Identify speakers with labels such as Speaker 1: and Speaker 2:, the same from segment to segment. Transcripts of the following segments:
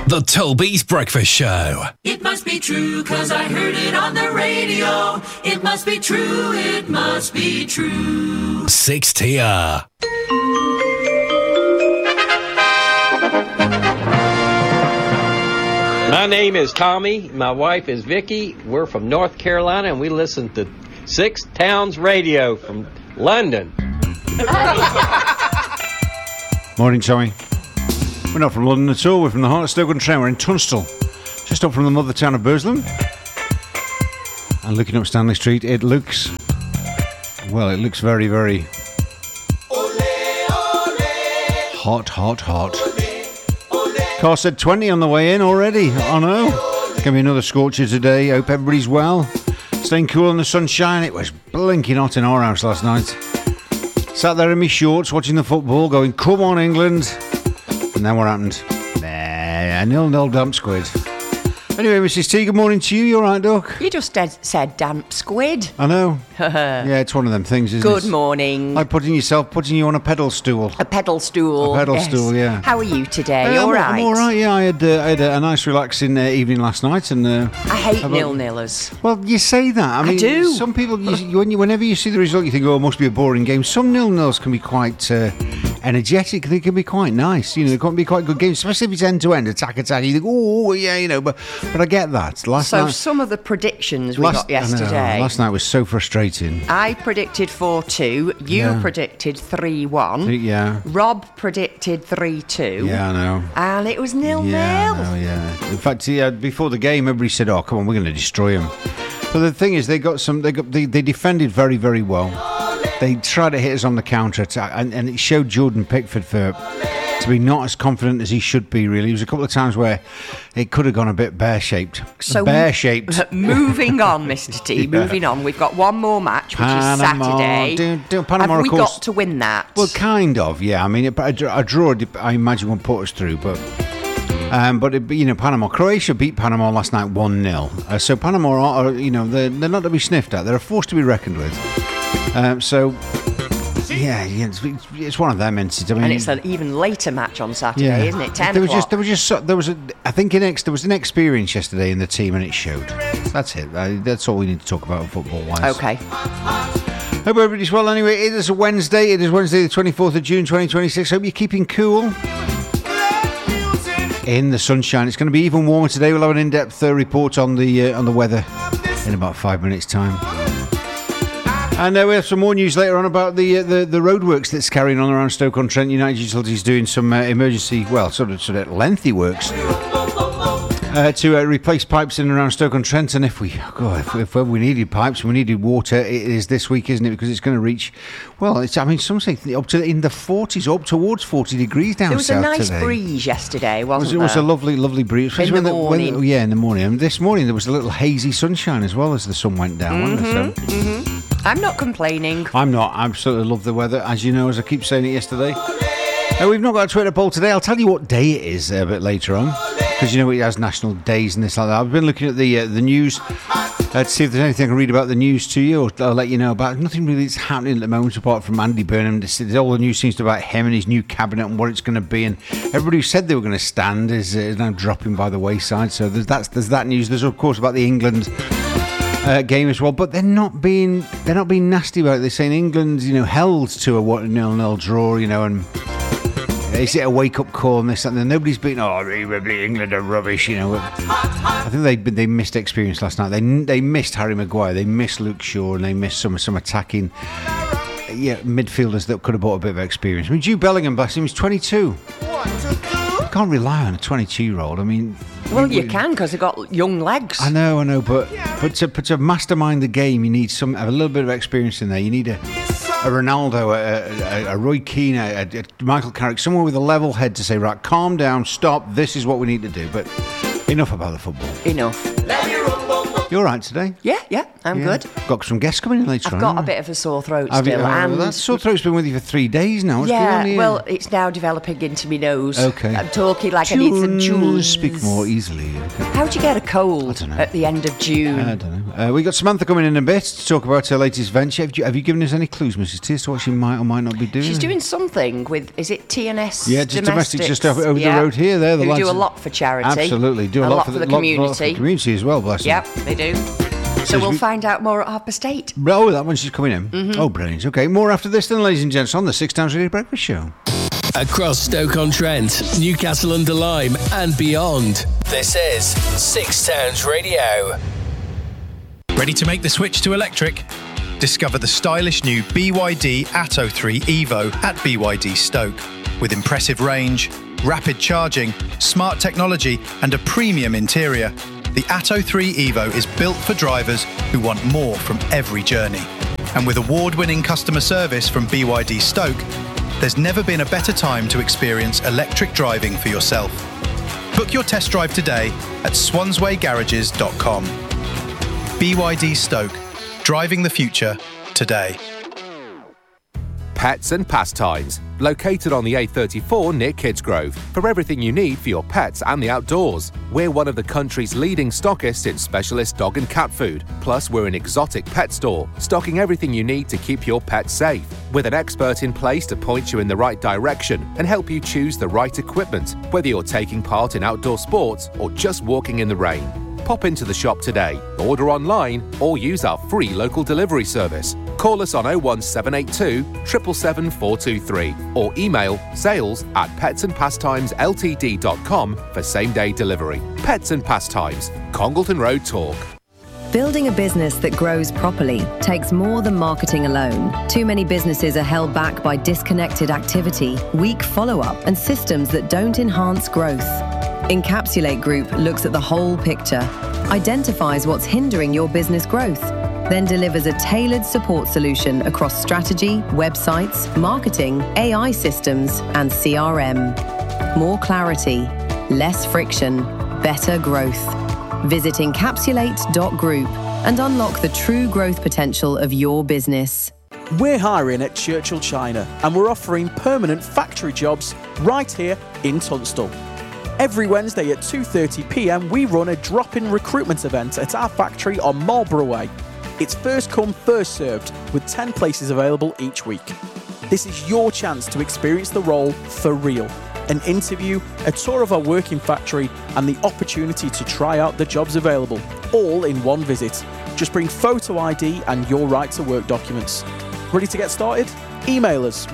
Speaker 1: The Toby's Breakfast Show.
Speaker 2: It must be true, 'cause I heard it on the radio. It must be true, it must be true.
Speaker 1: 6TR.
Speaker 3: My name is Tommy. My wife is Vicky. We're from North Carolina, and we listen to Six Towns Radio from London.
Speaker 4: Morning, Tommy. We're not from London at all. We're from the heart of Stoke-on-Trent. We're in Tunstall, just up from the mother town of Burslem. And looking up Stanley Street, it looks very, very hot. Car said 20 on the way in already. Oh no. Gonna be another scorcher today. Hope everybody's well. Staying cool in the sunshine. It was blinking hot in our house last night. Sat there in my shorts watching the football, going, come on, England. And then what happened? A 0-0 damp squid. Anyway, Mrs. T, good morning to you. You all right, Doc?
Speaker 5: You just said damp squid.
Speaker 4: I know. Yeah, it's one of them things, isn't it?
Speaker 5: Good morning.
Speaker 4: Like putting you on a pedal stool.
Speaker 5: A pedal stool.
Speaker 4: A pedal stool, yeah.
Speaker 5: How are you today? All right?
Speaker 4: I'm all right, yeah. I had a nice relaxing evening last night. And
Speaker 5: I hate nil-nillers.
Speaker 4: Well, you say that. I mean,
Speaker 5: do.
Speaker 4: Some people, whenever you see the result, you think, oh, it must be a boring game. Some nil-nils can be quite energetic. They can be quite nice. You know, they can be quite good games, especially if it's end-to-end, attack. You think, oh, yeah, you know, but I get that. Last night,
Speaker 5: some of the predictions we got yesterday.
Speaker 4: Last night was so frustrating.
Speaker 5: I predicted 4-2. You predicted 3-1.
Speaker 4: Yeah.
Speaker 5: Rob predicted 3-2.
Speaker 4: Yeah, I know.
Speaker 5: And it was 0-0.
Speaker 4: Yeah, I know, yeah. In fact, before the game, everybody said, "Oh, come on, we're going to destroy them." But the thing is, they defended very, very well. They tried to hit us on the counter attack, and it showed Jordan Pickford to be not as confident as he should be, really. There was a couple of times where it could have gone a bit bear-shaped. Bear-shaped.
Speaker 5: Moving on, Mr. T,
Speaker 4: yeah.
Speaker 5: Moving on. We've got one more match, which is Saturday.
Speaker 4: Panama,
Speaker 5: have we
Speaker 4: of course,
Speaker 5: got to win that?
Speaker 4: Well, kind of, yeah. I mean, a draw, I imagine, won't put us through, but Panama. Croatia beat Panama last night 1-0. So Panama are, they're not to be sniffed at. They're a force to be reckoned with. Yeah, it's one of them entities. I mean,
Speaker 5: and it's an even later match on Saturday, isn't it? 10 o'clock.
Speaker 4: There was an experience yesterday in the team, and it showed. That's it. That's all we need to talk about football-wise.
Speaker 5: Okay.
Speaker 4: Hope everybody's well. Anyway, it is Wednesday. It is Wednesday, the 24th of June, 2026. Hope you're keeping cool in the sunshine. It's going to be even warmer today. We'll have an in-depth report on the weather in about 5 minutes' time. And we have some more news later on about the roadworks that's carrying on around Stoke-on-Trent. United Utilities doing some emergency, sort of lengthy works to replace pipes in and around Stoke-on-Trent. And if we needed pipes, we needed water, it is this week, isn't it? Because it's going to reach, some say up to in the 40s, up towards 40 degrees down south today.
Speaker 5: There was a nice breeze yesterday, wasn't there?
Speaker 4: It was a lovely, lovely breeze.
Speaker 5: In the morning.
Speaker 4: In the morning. And this morning there was a little hazy sunshine as well as the sun went down, wasn't there? So,
Speaker 5: I'm not complaining.
Speaker 4: I'm not. I absolutely love the weather, as you know, as I keep saying it yesterday. We've not got a Twitter poll today. I'll tell you what day it is a bit later on, because it has national days and this like that. I've been looking at the news to see if there's anything I can read about the news to you, or I'll let you know about. Nothing really is happening at the moment apart from Andy Burnham. All the news seems to be about him and his new cabinet and what it's going to be, and everybody who said they were going to stand is now dropping by the wayside. So there's that news. There's of course about the England game as well, but they're not being nasty about it. They're saying England's held to a 0-0 draw, and is it a wake up call and this and then nobody's been England are rubbish, I think they missed experience last night. They missed Harry Maguire, they missed Luke Shaw, and they missed some attacking midfielders that could have brought a bit of experience. I mean, Jude Bellingham, bless him, he's 22. You can't rely on a 22-year-old. I mean,
Speaker 5: well, you can, because they've got young legs.
Speaker 4: I know, but to mastermind the game, you need a little bit of experience in there. You need a Ronaldo, a Roy Keane, a Michael Carrick, someone with a level head to say, right, calm down, stop, this is what we need to do. But enough about the football.
Speaker 5: Enough.
Speaker 4: You all right today?
Speaker 5: Yeah, I'm good.
Speaker 4: Got some guests coming in later on.
Speaker 5: I've got a
Speaker 4: haven't
Speaker 5: bit of a sore throat
Speaker 4: I?
Speaker 5: still.
Speaker 4: And that sore throat's been with you for 3 days now. What's going on here?
Speaker 5: Well, it's now developing into my nose.
Speaker 4: Okay.
Speaker 5: I'm talking like I need some tunes.
Speaker 4: Speak more easily. Okay.
Speaker 5: How'd you get a cold
Speaker 4: I don't know.
Speaker 5: at the end of June?
Speaker 4: I don't know. We got Samantha coming in a bit to talk about her latest venture. Have you given us any clues, Mrs. T, as to what she might or might not be doing?
Speaker 5: She's doing something with, is it TNS?
Speaker 4: Yeah, just domestic, just over the road here. There, the
Speaker 5: Who
Speaker 4: lads
Speaker 5: do a lot for charity.
Speaker 4: Absolutely, do a lot for the
Speaker 5: community.
Speaker 4: lot for the community as well, bless them.
Speaker 5: Yep, they do. So we'll find out more at 8:30.
Speaker 4: Oh, that one she's coming in. Mm-hmm. Oh, brilliant. Okay, more after this then, ladies and gents, on the 6 Towns Radio Breakfast Show.
Speaker 1: Across Stoke-on-Trent, Newcastle-under-Lyme and beyond. This is 6 Towns Radio.
Speaker 6: Ready to make the switch to electric? Discover the stylish new BYD Atto 3 Evo at BYD Stoke. With impressive range, rapid charging, smart technology and a premium interior, the Atto 3 Evo is built for drivers who want more from every journey. And with award-winning customer service from BYD Stoke, there's never been a better time to experience electric driving for yourself. Book your test drive today at swanswaygarages.com. BYD Stoke, driving the future today.
Speaker 7: Pets and Pastimes, located on the A34 near Kidsgrove, for everything you need for your pets and the outdoors. We're one of the country's leading stockists in specialist dog and cat food. Plus, we're an exotic pet store, stocking everything you need to keep your pets safe. With an expert in place to point you in the right direction and help you choose the right equipment, whether you're taking part in outdoor sports or just walking in the rain. Pop into the shop today, order online, or use our free local delivery service. Call us on 01782 777 423 or email sales@petsandpastimesLTD.com for same-day delivery. Pets and Pastimes, Congleton Road Talk.
Speaker 8: Building a business that grows properly takes more than marketing alone. Too many businesses are held back by disconnected activity, weak follow-up, and systems that don't enhance growth. Encapsulate Group looks at the whole picture, identifies what's hindering your business growth, then delivers a tailored support solution across strategy, websites, marketing, AI systems, and CRM. More clarity, less friction, better growth. Visit encapsulate.group and unlock the true growth potential of your business.
Speaker 9: We're hiring at Churchill China and we're offering permanent factory jobs right here in Tunstall. Every Wednesday at 2:30 p.m, we run a drop-in recruitment event at our factory on Marlborough Way. It's first come, first served, with 10 places available each week. This is your chance to experience the role for real. An interview, a tour of our working factory, and the opportunity to try out the jobs available, all in one visit. Just bring photo ID and your right-to-work documents. Ready to get started? Email us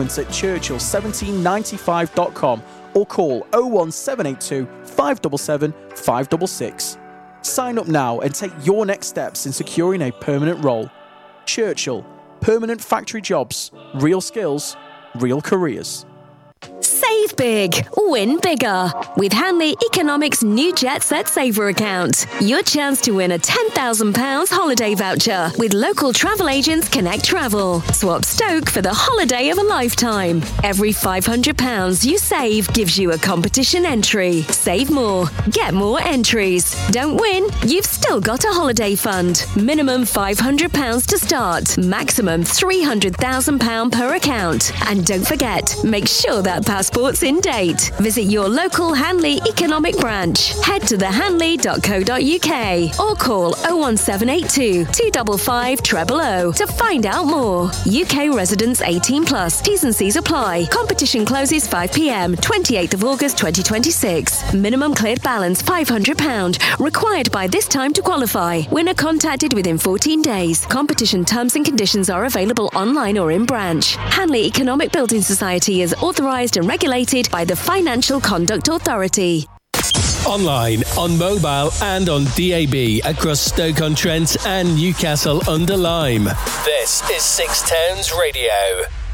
Speaker 9: recruitment@churchill1795.com or call 01782 577 566. Sign up now and take your next steps in securing a permanent role. Churchill, permanent factory jobs, real skills, real careers.
Speaker 10: Save big, win bigger. With Hanley Economics' new Jet Set Saver account. Your chance to win a £10,000 holiday voucher with local travel agents Connect Travel. Swap Stoke for the holiday of a lifetime. Every £500 you save gives you a competition entry. Save more, get more entries. Don't win? You've still got a holiday fund. Minimum £500 to start. Maximum £300,000 per account. And don't forget, make sure that passport's in date. Visit your local Hanley Economic branch. Head to thehanley.co.uk or call 01782 255 000 to find out more. UK residents 18 plus. T's and C's apply. Competition closes 5 p.m. 28th of August 2026. Minimum cleared balance £500. Required by this time to qualify. Winner contacted within 14 days. Competition terms and conditions are available online or in branch. Hanley Economic Building Society is authorised and regulated by the Financial Conduct Authority.
Speaker 1: Online, on mobile and on DAB across Stoke-on-Trent and Newcastle-under-Lyme. This is 6 Towns Radio.